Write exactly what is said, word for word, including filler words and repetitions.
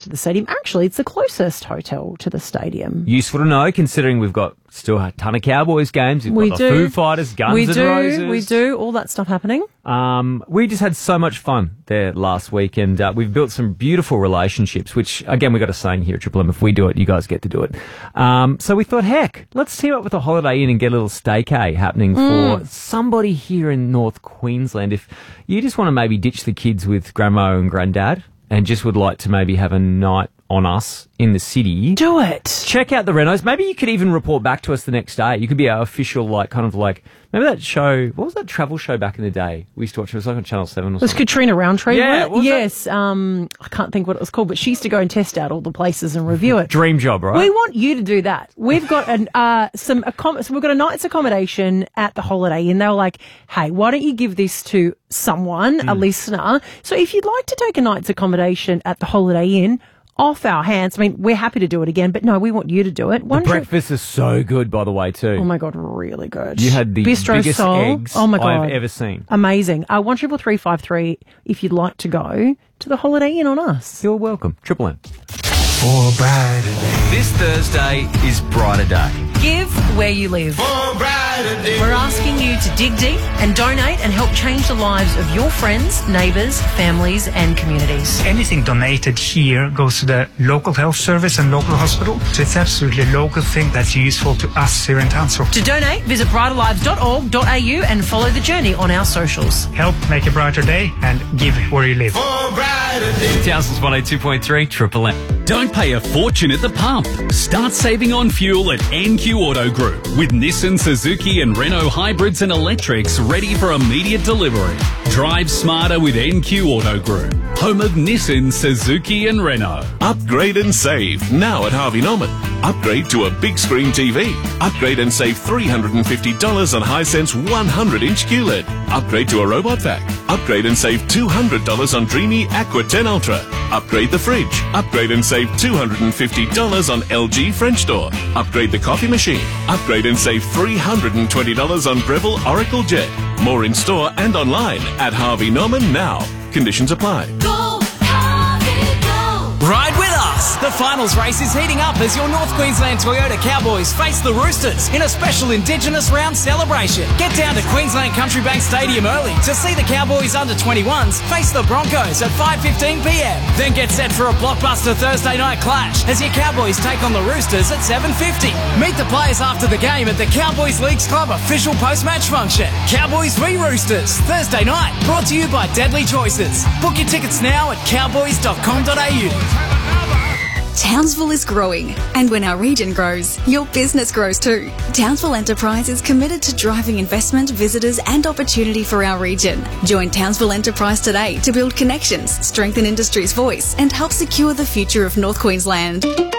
to the stadium. Actually, it's the closest hotel to the stadium. Useful to know, considering we've got still a ton of Cowboys games. We've we got do. the Foo Fighters, Guns we N' do. Roses. We do. All that stuff happening. Um, we just had so much fun there last week, and uh, we've built some beautiful relationships, which, again, we've got a saying here at Triple M, if we do it, you guys get to do it. Um, so we thought, heck, let's team up with a Holiday Inn and get a little staycay happening Mm. for somebody here in North Queensland. If you just want to maybe ditch the kids with grandma and granddad and just would like to maybe have a night on us in the city, do it. Check out the Renos. Maybe you could even report back to us the next day. You could be our official, like, kind of like, remember that show? What was that travel show back in the day? We used to watch it. It was like on Channel seven or It was something. Katrina Roundtree. Yeah, wasn't it? was it? yes. Um, I can't think what it was called, but she used to go and test out all the places and review it. Dream job, right? We want you to do that. We've got an uh some accom- so we've got a night's accommodation at the Holiday Inn. They were like, "Hey, why don't you give this to someone, Mm. a listener? So if you'd like to take a night's accommodation at the Holiday Inn." Off our hands. I mean, we're happy to do it again, but no, we want you to do it. One the breakfast is so good, by the way, too. Oh my God, really good. You had the Bistro biggest Soul. eggs oh my God. I've ever seen. Amazing. Uh, one triple three five three. If you'd like to go to the Holiday Inn on us. You're welcome. Triple M. For a brighter day. This Thursday is Brighter Day. Give where you live. For a brighter day. We're asking you to dig deep and donate and help change the lives of your friends, neighbours, families and communities. Anything donated here goes to the local health service and local hospital. So it's absolutely a local thing that's useful to us here in Townsville. To donate, visit brighter lives dot org dot a u and follow the journey on our socials. Help make a brighter day and give where you live. For a brighter day. Townsville's one oh two point three, Triple M. Don't pay a fortune at the pump. Start saving on fuel at N Q Auto Group with Nissan, Suzuki and Renault hybrids and electrics ready for immediate delivery. Drive smarter with N Q Auto Group, home of Nissan, Suzuki and Renault. Upgrade and save now at Harvey Norman. Upgrade to a big screen T V. Upgrade and save three hundred fifty dollars on Hisense one hundred inch Q L E D. Upgrade to a robot vac. Upgrade and save two hundred dollars on Dreamy Aqua ten Ultra. Upgrade the fridge. Upgrade and save two hundred fifty dollars on L G French door. Upgrade the coffee machine. Upgrade and save three hundred twenty dollars on Breville Oracle Jet. More in store and online at Harvey Norman now. Conditions apply. Go, Harvey, go! Ride with us! The finals race is heating up as your North Queensland Toyota Cowboys face the Roosters in a special Indigenous round celebration. Get down to Queensland Country Bank Stadium early to see the Cowboys under twenty-ones face the Broncos at five fifteen p m. Then get set for a blockbuster Thursday night clash as your Cowboys take on the Roosters at seven fifty. Meet the players after the game at the Cowboys Leagues Club official post-match function. Cowboys v Roosters, Thursday night, brought to you by Deadly Choices. Book your tickets now at cowboys dot com dot a u. Townsville is growing, and when our region grows, your business grows too. Townsville Enterprise is committed to driving investment, visitors and opportunity for our region. Join Townsville Enterprise today to build connections, strengthen industry's voice and help secure the future of North Queensland.